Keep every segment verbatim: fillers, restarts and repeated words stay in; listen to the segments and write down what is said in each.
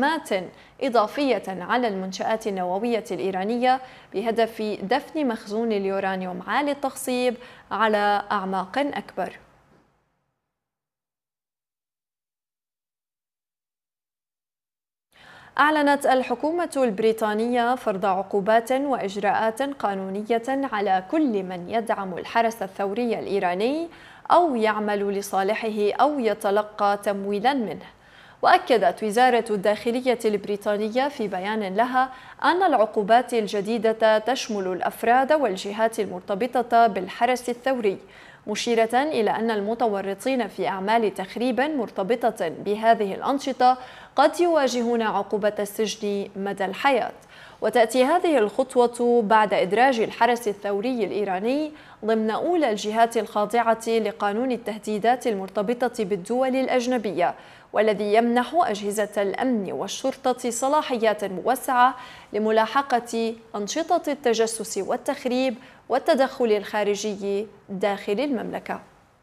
هجمات إضافية على المنشآت النووية الإيرانية بهدف دفن مخزون اليورانيوم عالي التخصيب على أعماق أكبر. أعلنت الحكومة البريطانية فرض عقوبات وإجراءات قانونية على كل من يدعم الحرس الثوري الإيراني أو يعمل لصالحه أو يتلقى تمويلا منه. وأكدت وزارة الداخلية البريطانية في بيان لها أن العقوبات الجديدة تشمل الأفراد والجهات المرتبطة بالحرس الثوري، مشيرة إلى أن المتورطين في أعمال تخريب مرتبطة بهذه الأنشطة قد يواجهون عقوبة السجن مدى الحياة. وتأتي هذه الخطوة بعد إدراج الحرس الثوري الإيراني ضمن أولى الجهات الخاضعة لقانون التهديدات المرتبطة بالدول الأجنبية، والذي يمنح أجهزة الأمن والشرطة صلاحيات موسعة لملاحقة أنشطة التجسس والتخريب والتدخل الخارجي داخل المملكة.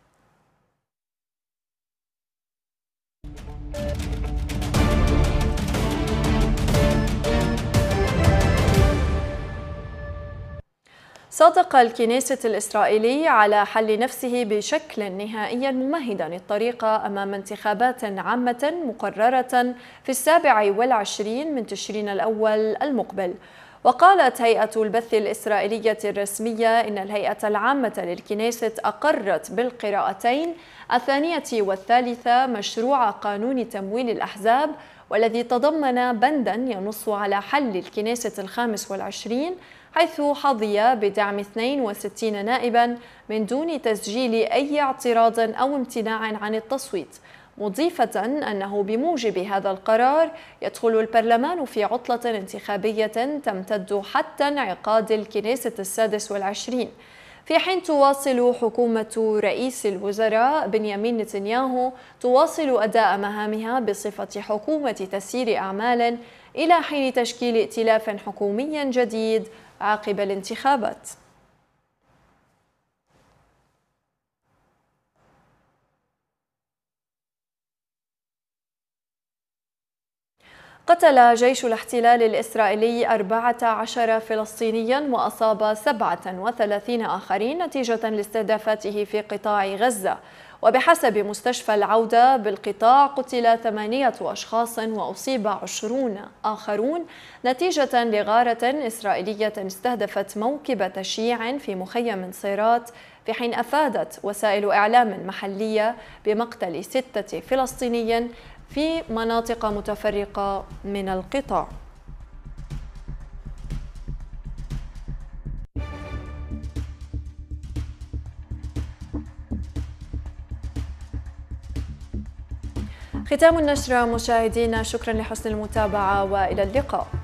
صادق الكنيسة الإسرائيلي على حل نفسه بشكل نهائي ممهدا الطريق أمام انتخابات عامة مقررة في السابع والعشرين من تشرين الأول المقبل. وقالت هيئة البث الإسرائيلية الرسمية إن الهيئة العامة للكنيسة أقرت بالقراءتين الثانية والثالثة مشروع قانون تمويل الأحزاب، والذي تضمن بندا ينص على حل الكنيسة الخامس والعشرين، حيث حظي بدعم اثنين وستين نائبا من دون تسجيل أي اعتراض أو امتناع عن التصويت، مضيفة أنه بموجب هذا القرار يدخل البرلمان في عطلة انتخابية تمتد حتى انعقاد الكنيسة السادس والعشرين، في حين تواصل حكومة رئيس الوزراء بنيامين نتنياهو تواصل أداء مهامها بصفة حكومة تسيير أعمال إلى حين تشكيل ائتلاف حكومي جديد عقب الانتخابات. قتل جيش الاحتلال الإسرائيلي أربعة عشر فلسطينيا وأصاب سبعة وثلاثين آخرين نتيجة لاستهدافاته في قطاع غزة. وبحسب مستشفى العودة بالقطاع قتل ثمانية أشخاص وأصيب عشرون آخرون نتيجة لغارة إسرائيلية استهدفت موكب تشييع في مخيم صيرات، في حين أفادت وسائل إعلام محلية بمقتل ستة فلسطينيين في مناطق متفرقة من القطاع. ختام النشرة مشاهدينا، شكرا لحسن المتابعة وإلى اللقاء.